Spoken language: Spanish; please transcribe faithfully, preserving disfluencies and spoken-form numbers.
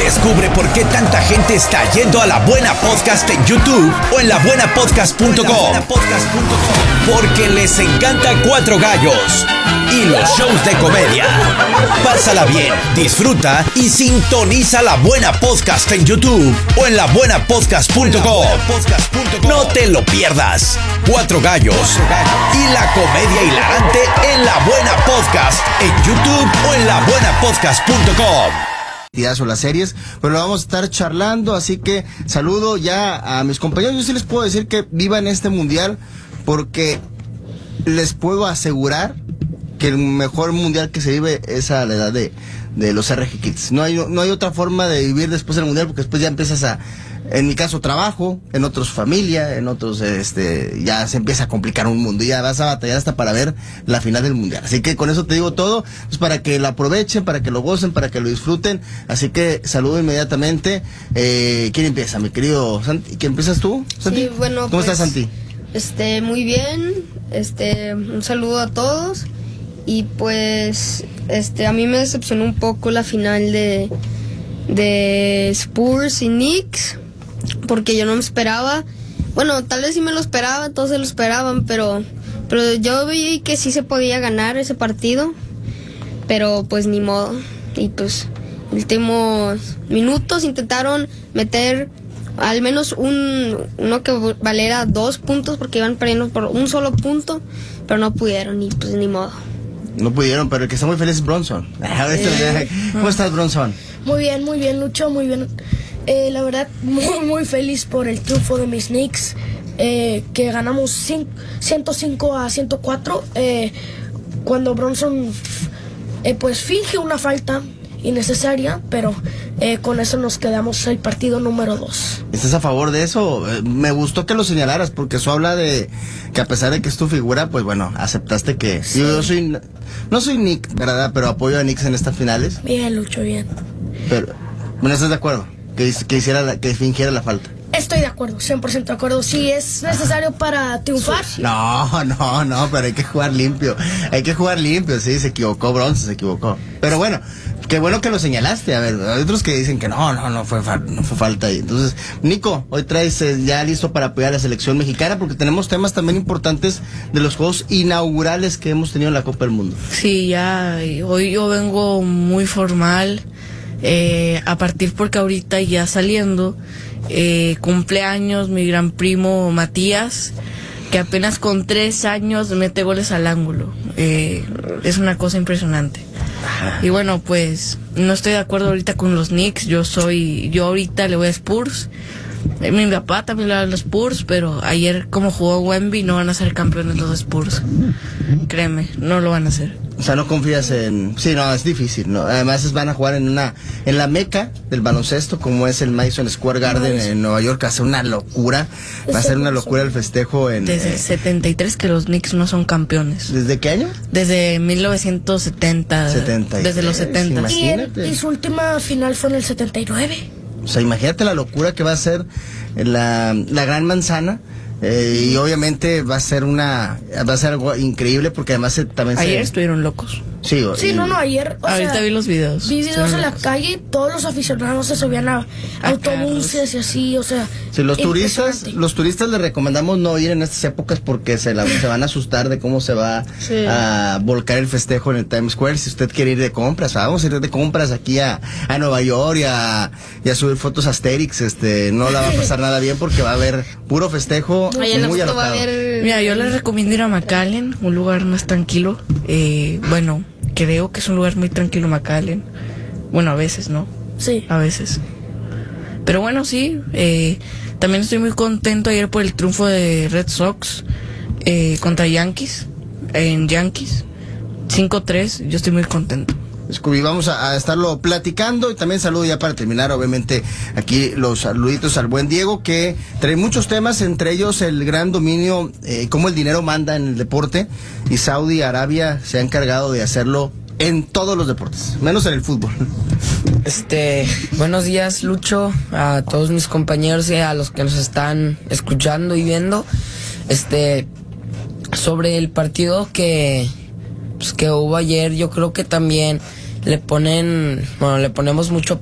Descubre por qué tanta gente está yendo a La Buena Podcast en YouTube o en la buena podcast punto com. Porque les encanta Cuatro Gallos y los shows de comedia. Pásala bien, disfruta y sintoniza La Buena Podcast en YouTube o en la buena podcast punto com. No te lo pierdas. Cuatro Gallos y la comedia hilarante en La Buena Podcast en YouTube o en la buena podcast punto com. O las series, pero lo vamos a estar charlando, así que saludo ya a mis compañeros. Yo sí les puedo decir que vivan este mundial, porque les puedo asegurar que el mejor mundial que se vive es a la edad de, de los R G Kids. No hay, no hay otra forma de vivir después del mundial, porque después ya empiezas a, en mi caso, trabajo, en otros familia, en otros, este, ya se empieza a complicar un mundo y ya vas a batallar hasta para ver la final del mundial. Así que con eso te digo todo, pues para que lo aprovechen, para que lo gocen, para que lo disfruten. Así que saludo inmediatamente. Eh, ¿Quién empieza, mi querido Santi? ¿Quién empiezas tú, Santi? Sí, bueno, ¿Cómo pues, estás, Santi? Este, muy bien. Este, un saludo a todos. Y pues, este, a mí me decepcionó un poco la final de, de Spurs y Knicks, porque yo no me esperaba. Bueno, tal vez sí me lo esperaba, todos se lo esperaban, pero, pero yo vi que sí se podía ganar ese partido, pero pues ni modo. Y pues, últimos minutos intentaron meter al menos un uno que valiera dos puntos, porque iban perdiendo por un solo punto, pero no pudieron y pues ni modo. No pudieron, pero el que está muy feliz es Bronson. Eh, ¿Cómo estás, Bronson? Muy bien, muy bien, Lucho, muy bien. Eh, la verdad, muy, muy feliz por el triunfo de mis Knicks, eh, que ganamos ciento cinco a ciento cuatro, eh, cuando Bronson eh, pues finge una falta innecesaria, pero eh, con eso nos quedamos el partido número dos. ¿Estás a favor de eso? Eh, me gustó que lo señalaras, porque eso habla de que a pesar de que es tu figura, pues bueno, aceptaste que... Sí. Yo, yo soy... No soy Nick, ¿verdad? Pero apoyo a Knicks en estas finales. Bien, Lucho, bien. Pero, bueno, ¿estás de acuerdo? Que, que hiciera la, que fingiera la falta. Estoy de acuerdo, cien por ciento de acuerdo. Si es necesario para triunfar. No, no, no, pero hay que jugar limpio. Hay que jugar limpio, sí, se equivocó Bronson, se equivocó. Pero bueno, qué bueno que lo señalaste. A ver, hay otros que dicen que no, no, no fue, no fue falta ahí. Entonces, Nico, hoy traes eh, ya listo para apoyar a la selección mexicana, porque tenemos temas también importantes de los juegos inaugurales que hemos tenido en la Copa del Mundo. Sí, ya, hoy yo vengo muy formal, eh, a partir porque ahorita ya saliendo, eh, cumpleaños mi gran primo Matías, que apenas con tres años mete goles al ángulo. Eh, es una cosa impresionante. Y bueno, pues no estoy de acuerdo ahorita con los Knicks. Yo soy, yo ahorita le voy a Spurs. Eh, mi papá también le va a los Spurs, pero ayer como jugó Wemby no van a ser campeones los Spurs. Créeme, no lo van a hacer. O sea, no confías en... Sí, no, es difícil, ¿no? Además es, van a jugar en una... En la meca del baloncesto, como es el Madison Square Garden en Nueva York. Va a ser una locura. Va a ser una locura el festejo en... Desde el eh, setenta y tres que los Knicks no son campeones. ¿Desde qué año? Desde mil novecientos setenta. setenta y tres, desde los setenta. Y, el, y su última final fue en el setenta y nueve. O sea, imagínate la locura que va a ser la, la Gran Manzana. Eh, y obviamente va a ser una va a ser algo increíble, porque además se, también ayer se... estuvieron locos. Sí, sí y... no, no, ayer o ahorita sea, vi los videos. Vi videos en la calle, todos los aficionados se subían a, a autobuses carros. Y así, o sea. Sí, los turistas, los turistas les recomendamos no ir en estas épocas, porque se, la, se van a asustar de cómo se va sí. a volcar el festejo en el Times Square. Si usted quiere ir de compras, vamos a ir de compras aquí a, a Nueva York y a, y a subir fotos a Asterix, este, no la va a pasar nada bien, porque va a haber puro festejo. Muy, muy alocado. Mira, yo les recomiendo ir a McAllen, un lugar más tranquilo. Eh, bueno, creo que es un lugar muy tranquilo McAllen. Bueno, a veces, ¿no? Sí. A veces. Pero bueno, sí. Eh, también estoy muy contento ayer por el triunfo de Red Sox eh, contra Yankees. En Yankees. cinco tres. Yo estoy muy contento. Scooby, vamos a, a estarlo platicando. Y también saludo ya para terminar, obviamente, aquí los saluditos al buen Diego, que trae muchos temas, entre ellos el gran dominio, eh, cómo el dinero manda en el deporte, y Saudi Arabia se ha encargado de hacerlo en todos los deportes, menos en el fútbol. Este, buenos días, Lucho, a todos mis compañeros y a los que nos están escuchando y viendo. Este, sobre el partido que, pues, que hubo ayer, yo creo que también le ponen, bueno, le ponemos mucho